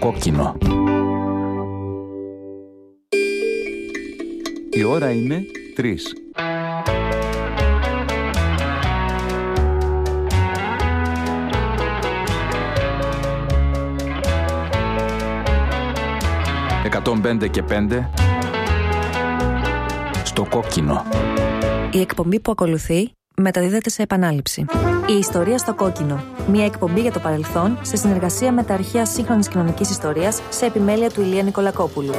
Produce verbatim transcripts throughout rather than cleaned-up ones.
κόκκινο. Η ώρα είναι τρεις. εκατόν πέντε και πέντε στο κόκκινο. Η εκπομπή που ακολουθεί μεταδίδεται σε επανάληψη. Η ιστορία στο κόκκινο. Μια εκπομπή για το παρελθόν σε συνεργασία με τα αρχεία σύγχρονης κοινωνικής ιστορίας σε επιμέλεια του Ηλία Νικολακόπουλου.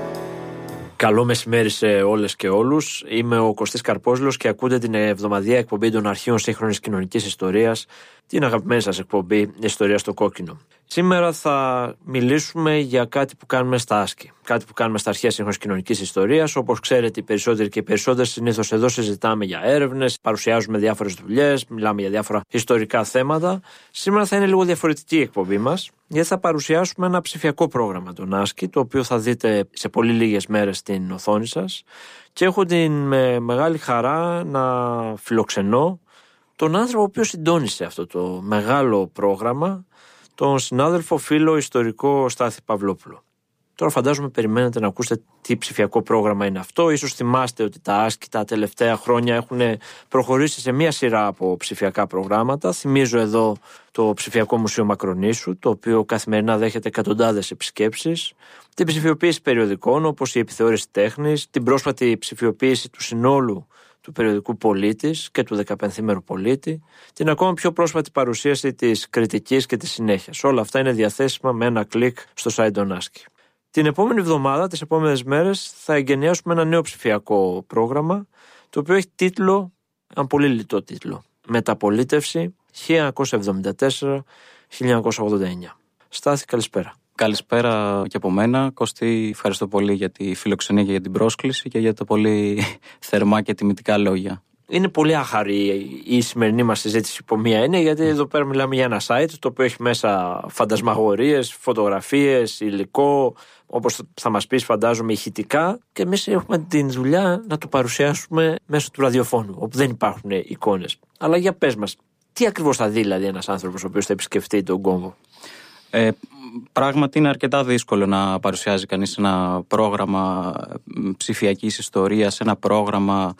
Καλό μεσημέρι σε όλες και όλους. Είμαι ο Κωστής Καρπόζηλος και ακούτε την εβδομαδιαία εκπομπή των αρχείων σύγχρονης κοινωνικής ιστορίας, την αγαπημένη σας εκπομπή Ιστορία στο κόκκινο. Σήμερα θα μιλήσουμε για κάτι που κάνουμε στα άσκη. Κάτι που κάνουμε στα αρχεία σύγχρονης κοινωνικής ιστορίας. Όπως ξέρετε, οι περισσότεροι και οι περισσότερες συνήθως εδώ συζητάμε για έρευνες, παρουσιάζουμε διάφορες δουλειές, μιλάμε για διάφορα ιστορικά θέματα. Σήμερα θα είναι λίγο διαφορετική η εκπομπή μας, γιατί θα παρουσιάσουμε ένα ψηφιακό πρόγραμμα των άσκη, το οποίο θα δείτε σε πολύ λίγες μέρες στην οθόνη σας. Και έχω την με μεγάλη χαρά να φιλοξενώ τον άνθρωπο ο οποίος συντόνισε αυτό το μεγάλο πρόγραμμα, τον συνάδελφο, φίλο, ιστορικό Στάθη Παυλόπουλο. Τώρα φαντάζομαι περιμένετε να ακούσετε τι ψηφιακό πρόγραμμα είναι αυτό. Ίσως θυμάστε ότι τα άσκη τα τελευταία χρόνια έχουν προχωρήσει σε μία σειρά από ψηφιακά προγράμματα. Θυμίζω εδώ το Ψηφιακό Μουσείο Μακρονήσου, το οποίο καθημερινά δέχεται εκατοντάδες επισκέψεις, την ψηφιοποίηση περιοδικών όπως η Επιθεώρηση Τέχνης, την πρόσφατη ψηφιοποίηση του συνόλου του περιοδικού Πολίτης και του δεκαπενθήμερου Πολίτη, την ακόμα πιο πρόσφατη παρουσίαση της κριτικής και της συνέχειας. Όλα αυτά είναι διαθέσιμα με ένα κλικ στο site των άσκη. Την επόμενη εβδομάδα, τις επόμενες μέρες, θα εγκαινιάσουμε ένα νέο ψηφιακό πρόγραμμα, το οποίο έχει τίτλο, ένα πολύ λιτό τίτλο, Μεταπολίτευση χίλια εννιακόσια εβδομήντα τέσσερα με χίλια εννιακόσια ογδόντα εννιά. Στάθη, καλησπέρα. Καλησπέρα και από μένα. Κωστή, ευχαριστώ πολύ για τη φιλοξενία και για την πρόσκληση και για τα πολύ θερμά και τιμητικά λόγια. Είναι πολύ άχαρη η σημερινή μας συζήτηση υπό μία έννοια, γιατί εδώ πέρα μιλάμε για ένα site το οποίο έχει μέσα φαντασμαγορίες, φωτογραφίες, υλικό, όπως θα μας πεις φαντάζομαι ηχητικά, και εμείς έχουμε την δουλειά να το παρουσιάσουμε μέσω του ραδιοφώνου, όπου δεν υπάρχουν εικόνες. Αλλά για πες μας, τι ακριβώς θα δει δηλαδή ένας άνθρωπος ο οποίος θα επισκεφτεί τον κόμβο? Ε, πράγματι είναι αρκετά δύσκολο να παρουσιάζει κανείς ένα πρόγραμμα ψηφιακής ιστορίας, ένα πρόγραμμα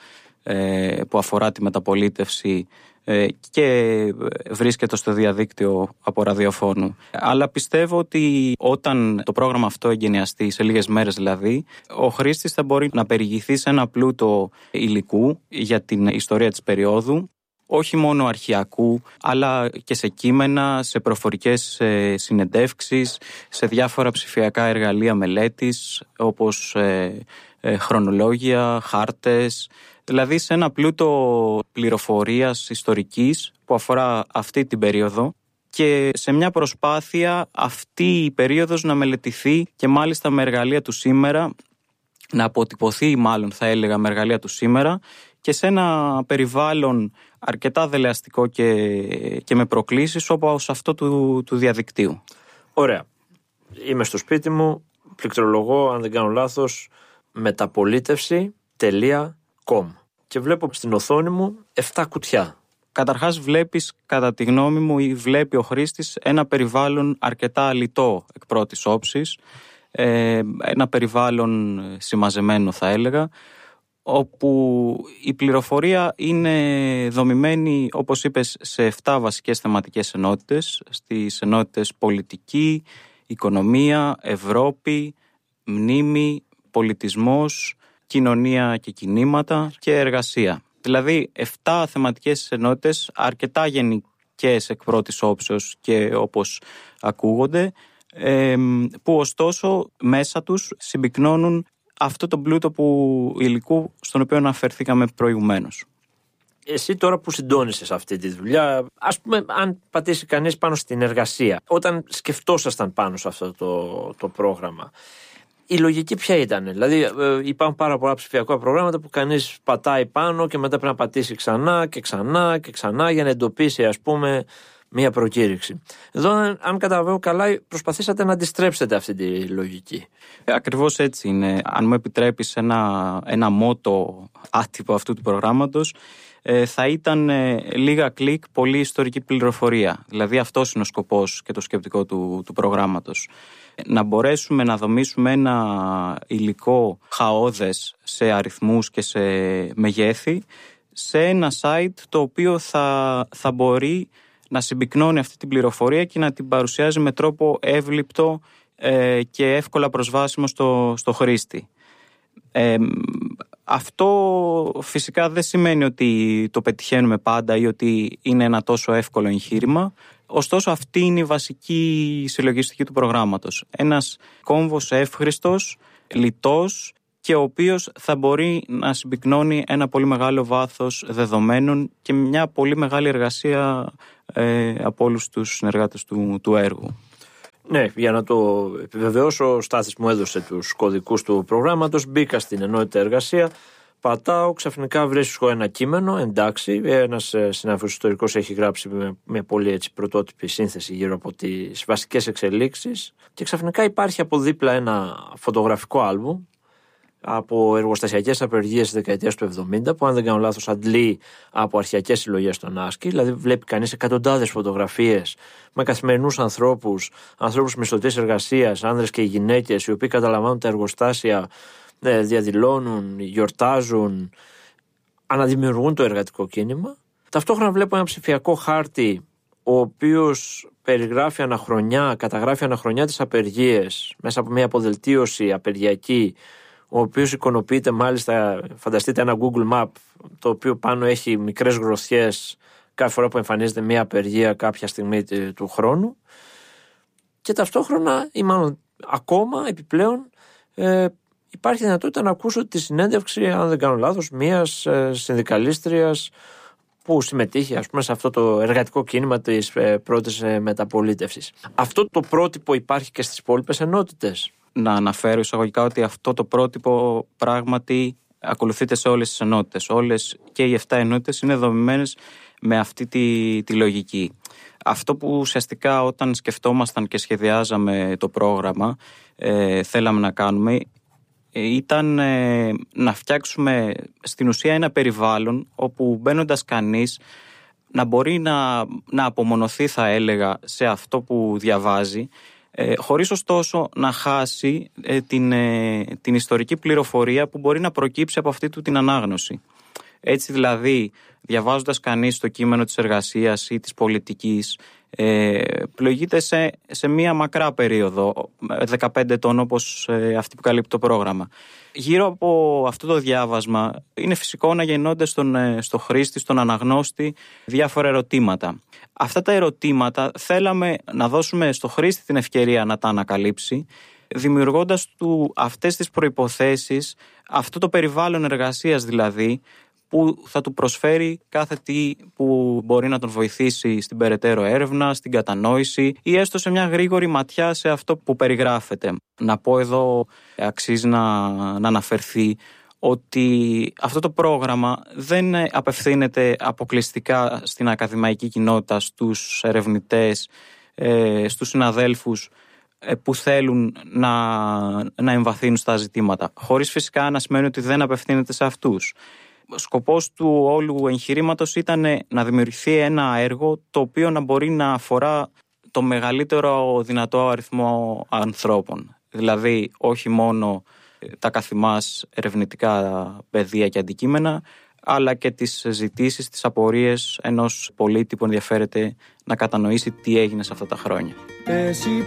ε, που αφορά τη μεταπολίτευση ε, και βρίσκεται στο διαδίκτυο από ραδιοφώνου. Αλλά πιστεύω ότι όταν το πρόγραμμα αυτό εγκαινιαστεί, σε λίγες μέρες δηλαδή, ο χρήστης θα μπορεί να περιηγηθεί σε ένα πλούτο υλικού για την ιστορία της περίοδου, όχι μόνο αρχαιακού, αλλά και σε κείμενα, σε προφορικές συνεντεύξεις, σε διάφορα ψηφιακά εργαλεία μελέτης, όπως ε, ε, χρονολόγια, χάρτες, δηλαδή σε ένα πλούτο πληροφορίας ιστορικής που αφορά αυτή την περίοδο, και σε μια προσπάθεια αυτή η περίοδος να μελετηθεί και μάλιστα με εργαλεία του σήμερα, να αποτυπωθεί μάλλον θα έλεγα με εργαλεία του σήμερα, και σε ένα περιβάλλον αρκετά δελεαστικό και, και με προκλήσεις όπως αυτό του, του διαδικτύου. Ωραία. Είμαι στο σπίτι μου, πληκτρολογώ, αν δεν κάνω λάθος, μεταπολίτευση τελεία κομ και βλέπω στην οθόνη μου εφτά κουτιά. Καταρχάς βλέπεις, κατά τη γνώμη μου, ή βλέπει ο χρήστης ένα περιβάλλον αρκετά λιτό εκ πρώτης όψης, ε, ένα περιβάλλον συμμαζεμένο θα έλεγα, όπου η πληροφορία είναι δομημένη, όπως είπες, σε εφτά βασικές θεματικές ενότητες, στις ενότητες πολιτική, οικονομία, Ευρώπη, μνήμη, πολιτισμός, κοινωνία και κινήματα και εργασία. Δηλαδή εφτά θεματικές ενότητες αρκετά γενικές εκ πρώτης όψεως και όπως ακούγονται, που ωστόσο μέσα τους συμπυκνώνουν αυτό το πλούτο που υλικού στον οποίο αναφερθήκαμε προηγουμένως. Εσύ τώρα που συντόνισες αυτή τη δουλειά, ας πούμε, αν πατήσει κανείς πάνω στην εργασία, όταν σκεφτόσασταν πάνω σε αυτό το, το πρόγραμμα, η λογική ποια ήταν? Δηλαδή ε, υπάρχουν πάρα πολλά ψηφιακά προγράμματα που κανείς πατάει πάνω και μετά πρέπει να πατήσει ξανά και ξανά και ξανά για να εντοπίσει, ας πούμε, μία προκήρυξη. Εδώ, αν καταλαβαίνω καλά, προσπαθήσατε να αντιστρέψετε αυτή τη λογική. Ακριβώς έτσι είναι. Αν μου επιτρέπεις ένα, ένα μότο άτυπο αυτού του προγράμματος, ε, θα ήταν ε, λίγα κλικ, πολύ ιστορική πληροφορία. Δηλαδή αυτός είναι ο σκοπός και το σκεπτικό του, του προγράμματος. Να μπορέσουμε να δομήσουμε ένα υλικό χαόδες σε αριθμούς και σε μεγέθη σε ένα site το οποίο θα, θα μπορεί να συμπυκνώνει αυτή την πληροφορία και να την παρουσιάζει με τρόπο εύληπτο ε, και εύκολα προσβάσιμο στο, στο χρήστη. Ε, αυτό φυσικά δεν σημαίνει ότι το πετυχαίνουμε πάντα ή ότι είναι ένα τόσο εύκολο εγχείρημα. Ωστόσο αυτή είναι η βασική συλλογιστική του προγράμματος. Ένας κόμβος εύχριστος, λιτός και ο οποίος θα μπορεί να συμπυκνώνει ένα πολύ μεγάλο βάθος δεδομένων και μια πολύ μεγάλη εργασία ε, από όλους τους συνεργάτες του, του έργου. Ναι, για να το επιβεβαιώσω, ο Στάθης μου έδωσε τους κωδικούς του προγράμματος, μπήκα στην ενότητα εργασία, πατάω, ξαφνικά βρίσκω ένα κείμενο, εντάξει, ένας συνάδελφος ιστορικός έχει γράψει με, με πολύ έτσι πρωτότυπη σύνθεση γύρω από τις βασικές εξελίξεις και ξαφνικά υπάρχει από δίπλα ένα φωτογραφικό άλμπουμ από εργοστασιακές απεργίες της δεκαετίας του εβδομήντα, που αν δεν κάνω λάθος αντλεί από αρχαιακές συλλογές στον Άσκη. Δηλαδή βλέπει κανείς εκατοντάδες φωτογραφίες με καθημερινούς ανθρώπους, ανθρώπους μισθωτής εργασίας, άνδρες και γυναίκες, οι οποίοι καταλαμβάνουν τα εργοστάσια, διαδηλώνουν, γιορτάζουν, αναδημιουργούν το εργατικό κίνημα. Ταυτόχρονα βλέπω ένα ψηφιακό χάρτη, ο οποίος περιγράφει αναχρονιά, καταγράφει αναχρονιά τις απεργίες μέσα από μια αποδελτίωση απεργιακή, ο οποίος εικονοποιείται μάλιστα, φανταστείτε ένα Google Map, το οποίο πάνω έχει μικρές γροθιές κάθε φορά που εμφανίζεται μια απεργία κάποια στιγμή του χρόνου, και ταυτόχρονα ή μάλλον ακόμα επιπλέον ε, υπάρχει δυνατότητα να ακούσω τη συνέντευξη, αν δεν κάνω λάθος, μιας ε, συνδικαλίστριας που συμμετείχε ας πούμε σε αυτό το εργατικό κίνημα της ε, πρώτης ε, μεταπολίτευσης. Αυτό το πρότυπο υπάρχει και στις υπόλοιπες ενότητες. Να αναφέρω εισαγωγικά ότι αυτό το πρότυπο πράγματι ακολουθείται σε όλες τις ενότητες. Όλες και οι επτά ενότητες είναι δομημένες με αυτή τη, τη λογική. Αυτό που ουσιαστικά όταν σκεφτόμασταν και σχεδιάζαμε το πρόγραμμα ε, θέλαμε να κάνουμε ε, ήταν ε, να φτιάξουμε στην ουσία ένα περιβάλλον όπου μπαίνοντας κανείς να μπορεί να, να απομονωθεί, θα έλεγα, σε αυτό που διαβάζει, Ε, χωρίς ωστόσο να χάσει ε, την, ε, την ιστορική πληροφορία που μπορεί να προκύψει από αυτή του την ανάγνωση. Έτσι δηλαδή, διαβάζοντας κανείς το κείμενο της εργασίας ή της πολιτικής, ε, πλοηγείται σε, σε μία μακρά περίοδο, δεκαπέντε ετών όπως ε, αυτή που καλύπτει το πρόγραμμα. Γύρω από αυτό το διάβασμα είναι φυσικό να γεννώνται στον, ε, στο χρήστη, στον αναγνώστη διάφορα ερωτήματα. Αυτά τα ερωτήματα θέλαμε να δώσουμε στο χρήστη την ευκαιρία να τα ανακαλύψει, δημιουργώντας του αυτές τις προϋποθέσεις, αυτό το περιβάλλον εργασίας δηλαδή, που θα του προσφέρει κάθε τι που μπορεί να τον βοηθήσει στην περαιτέρω έρευνα, στην κατανόηση ή έστω σε μια γρήγορη ματιά σε αυτό που περιγράφεται. Να πω εδώ, αξίζει να, να αναφερθεί, ότι αυτό το πρόγραμμα δεν απευθύνεται αποκλειστικά στην ακαδημαϊκή κοινότητα, στους ερευνητές, στους συναδέλφους που θέλουν να, να εμβαθύνουν στα ζητήματα, χωρίς φυσικά να σημαίνει ότι δεν απευθύνεται σε αυτούς. Ο σκοπός του όλου εγχειρήματος ήταν να δημιουργηθεί ένα έργο το οποίο να μπορεί να αφορά το μεγαλύτερο δυνατό αριθμό ανθρώπων. Δηλαδή όχι μόνο τα καθημάς ερευνητικά πεδία και αντικείμενα, αλλά και τις ζητήσεις, τις απορίες ενός πολίτη που ενδιαφέρεται να κατανοήσει τι έγινε σε αυτά τα χρόνια. Εσύ